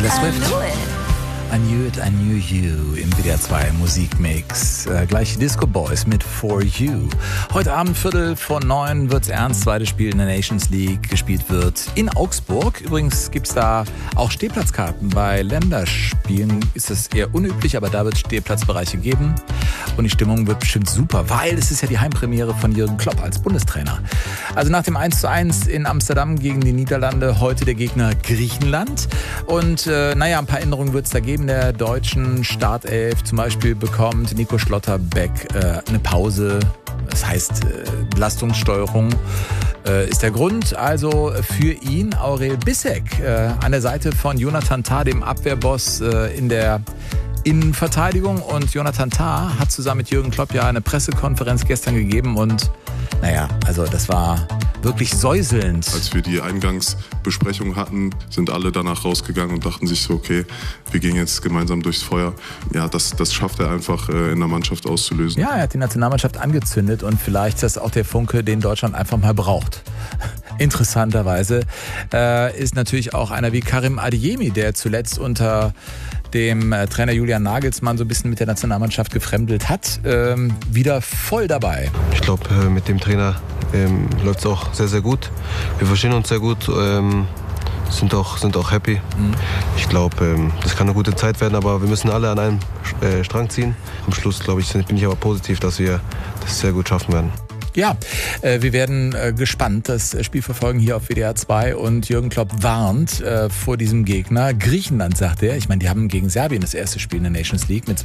Taylor Swift. I knew it, I knew you im WDR 2 Musikmix. Gleich Disco Boys mit For You. Heute Abend 8:45 wird's ernst. Zweites Spiel in der Nations League gespielt wird in Augsburg. Übrigens gibt's da auch Stehplatzkarten. Bei Länderspielen ist das eher unüblich, aber da wird es Stehplatzbereiche geben. Und die Stimmung wird bestimmt super, weil es ist ja die Heimpremiere von Jürgen Klopp als Bundestrainer. Also nach dem 1:1 in Amsterdam gegen die Niederlande heute der Gegner Griechenland. Und ein paar Änderungen wird es da geben. Der deutschen Startelf zum Beispiel bekommt Nico Schlotterbeck eine Pause. Das heißt, Belastungssteuerung ist der Grund. Also für ihn Aurel Bissek an der Seite von Jonathan Tah, dem Abwehrboss in der Innenverteidigung. Und Jonathan Tah hat zusammen mit Jürgen Klopp ja eine Pressekonferenz gestern gegeben und das war wirklich säuselnd. Als wir die Eingangsbesprechung hatten, sind alle danach rausgegangen und dachten sich so, okay, wir gehen jetzt gemeinsam durchs Feuer. Ja, das schafft er einfach in der Mannschaft auszulösen. Ja, er hat die Nationalmannschaft angezündet und vielleicht ist das auch der Funke, den Deutschland einfach mal braucht. Interessanterweise ist natürlich auch einer wie Karim Adeyemi, der zuletzt unter dem Trainer Julian Nagelsmann so ein bisschen mit der Nationalmannschaft gefremdelt hat, wieder voll dabei. Ich glaube, mit dem Trainer läuft es auch sehr, sehr gut. Wir verstehen uns sehr gut, sind auch happy. Ich glaube, das kann eine gute Zeit werden, aber wir müssen alle an einem Strang ziehen. Am Schluss, glaube ich, bin ich aber positiv, dass wir das sehr gut schaffen werden. Ja, wir werden gespannt das Spiel verfolgen hier auf WDR 2 und Jürgen Klopp warnt vor diesem Gegner. Griechenland, sagt er. Ich meine, die haben gegen Serbien das erste Spiel in der Nations League mit